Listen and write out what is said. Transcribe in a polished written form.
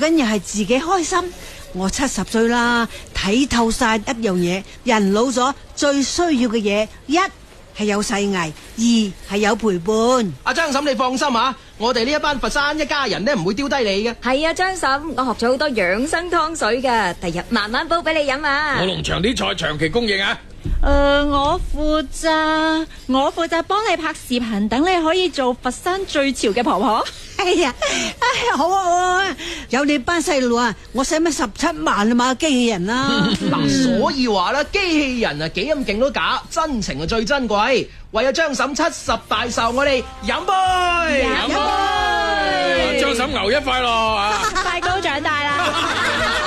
緊要係自己開心。我70歲啦，睇透晒一樣嘢，人老咗最需要嘅嘢，一係有世藝，二係有陪伴。 阿張嬸，你放心啊，我哋呢一班佛山一家人呢，唔會丟低你嘅。 係啊，張嬸，我學咗好多養生湯水㗎，第日慢慢煲俾你飲啊。 我農場啲菜長期供應啊。 我負責幫你拍視頻，等你可以做佛山最潮嘅婆婆。 哎呀，好啊好啊，有你班細路啊，我使乜17萬啊嘛機器人啊。 嗱，所以話啦，機器人啊幾咁勁都假，真情啊最珍貴。為咗張嬸70大壽，我哋飲杯！ 飲杯！張嬸牛一快樂啊！ 快高長大啦！